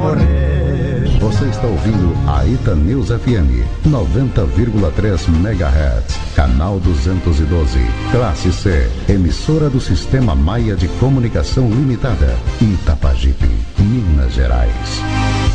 morrer. Você está ouvindo a Ita News FM 90,3 MHz, canal 212, classe C, emissora do Sistema Maia de Comunicação Limitada, Itapajipe, Minas Gerais.